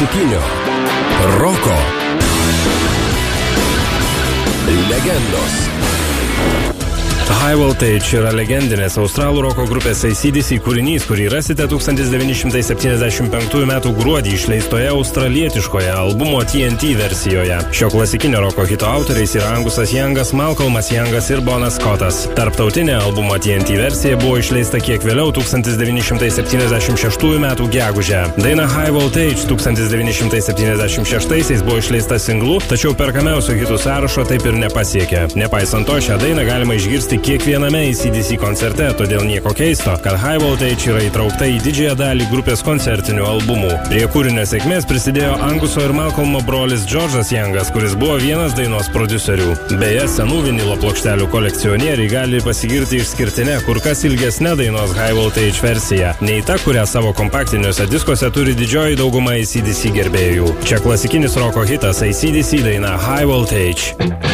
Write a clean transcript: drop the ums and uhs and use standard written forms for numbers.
klasikinio roko legendos. High Voltage yra legendinės australų roko grupės AC/DC kūrinys, kurį rasite 1975 m. gruodį išleistoje australietiškoje albumo TNT versijoje. Šio klasikinio roko hito autoriais yra Angusas Youngas, Malcolmas Youngas ir Bonas Scottas. Tarptautinė albumo TNT versija buvo išleista kiek vėliau 1976 m. gegužę. Daina High Voltage 1976 buvo išleista singlu, tačiau perkamiausių hitų sąrašo taip ir nepasiekė. Nepaisant to, šią dainą galima išgirsti kiekviename AC/DC koncerte, todėl nieko keisto, kad High Voltage yra įtraukta į didžiąją dalį grupės koncertinių albumų. Prie kūrinio sėkmės prisidėjo Anguso ir Malcolmo brolis George'as Youngas, kuris buvo vienas dainos prodiuserių. Beje, senų vinilo plokštelių kolekcionieriai gali pasigirti išskirtinę, kur kas ilgesnę dainos High Voltage versiją, nei ta, kurią savo kompaktiniuose diskuose turi didžioji dauguma AC/DC gerbėjų. Čia klasikinis roko hitas AC/DC daina High Voltage.